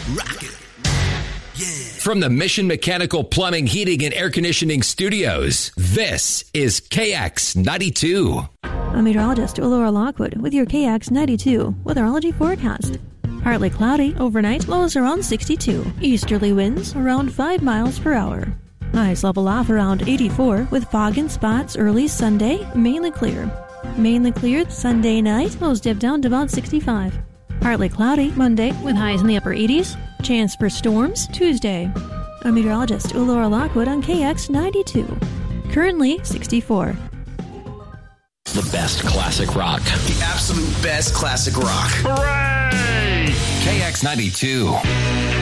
Rock it. Yeah. From the Mission Mechanical Plumbing, Heating, and Air Conditioning Studios, this is KX92. I'm meteorologist Laura Lockwood with your KX92 weatherology forecast. Partly cloudy overnight, lows around 62. Easterly winds around 5 miles per hour. Highs level off around 84 with fog in spots early Sunday, mainly clear. Mainly cleared Sunday night, lows dip down to about 65. Partly cloudy Monday with highs in the upper 80s. Chance for storms Tuesday. I'm meteorologist Laura Lockwood on KX92. Currently 64. The best classic rock. The absolute best classic rock. Hooray! KX92.